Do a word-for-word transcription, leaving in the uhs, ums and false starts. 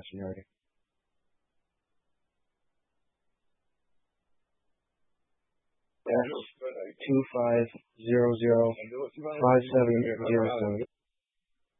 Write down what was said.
last when you're ready. S two five zero zero five seven zero seven.